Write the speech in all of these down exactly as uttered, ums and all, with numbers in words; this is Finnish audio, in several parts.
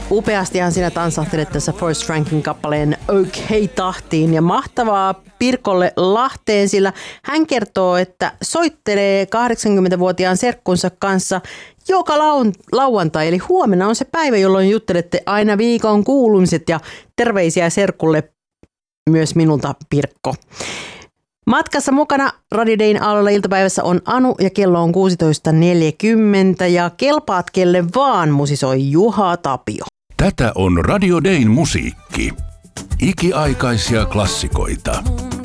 Upeastihan sinä tansahtelet tässä Forrest Frankin kappaleen OK tahtiin ja mahtavaa Pirkolle Lahteen, sillä hän kertoo, että soittelee kahdeksankymmentävuotiaan serkkunsa kanssa joka lauantai, eli huomenna on se päivä, jolloin juttelette aina viikon kuulumiset ja terveisiä serkulle myös minulta, Pirkko. Matkassa mukana Radio Dayn aallolla iltapäivässä on Anu ja kello on kuusitoista neljäkymmentä ja kelpaat kelle vaan musisoi Juha Tapio. Tätä on Radio Dayn musiikki. Ikiaikaisia klassikoita.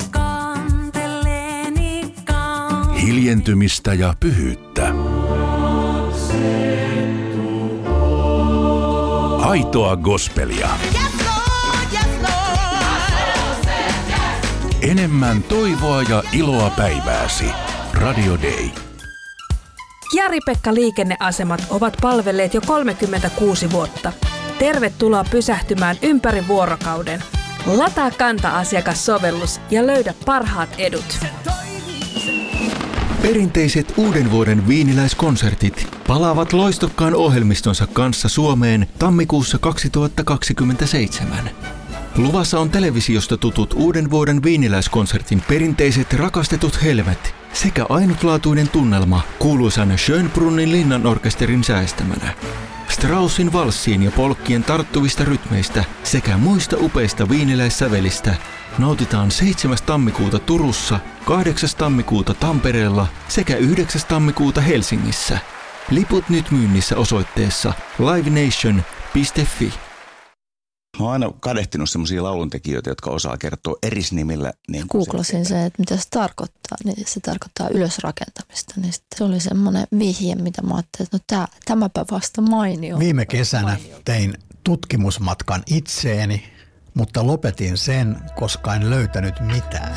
Hiljentymistä ja pyhyyttä. Aitoa gospelia. Enemmän toivoa ja iloa päivääsi. Radio Day. Jari-Pekka Liikenneasemat ovat palvelleet jo kolmekymmentäkuusi vuotta. Tervetuloa pysähtymään ympäri vuorokauden. Lataa Kanta-asiakassovellus ja löydä parhaat edut. Perinteiset uuden vuoden viiniläiskonsertit palaavat loistokkaan ohjelmistonsa kanssa Suomeen tammikuussa kaksituhattakaksikymmentäseitsemän. Luvassa on televisiosta tutut uuden vuoden viiniläiskonsertin perinteiset rakastetut helmet sekä ainutlaatuinen tunnelma kuuluisan Schönbrunnin linnanorkesterin säästämänä. Straussin valssiin ja polkkien tarttuvista rytmeistä sekä muista upeista viiniläissävelistä nautitaan seitsemäs tammikuuta Turussa, kahdeksas tammikuuta Tampereella sekä yhdeksäs tammikuuta Helsingissä. Liput nyt myynnissä osoitteessa livenation piste fi. Mä oon aina kadehtinut semmoisia lauluntekijöitä, jotka osaa kertoa erisnimillä. Niin Googlasin se, että mitä se tarkoittaa, niin se tarkoittaa ylösrakentamista. Niin se oli semmoinen vihje, mitä mä ajattelin, että no tää, tämäpä vasta mainio. Viime kesänä tein tutkimusmatkan itseeni, mutta lopetin sen, koska en löytänyt mitään.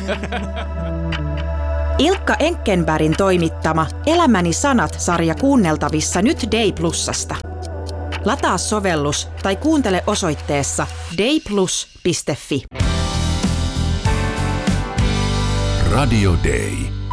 Ilkka Enkkenbergin toimittama Elämäni sanat-sarja kuunneltavissa nyt Day Plusasta. Lataa sovellus tai kuuntele osoitteessa dayplus piste fi. Radio Day.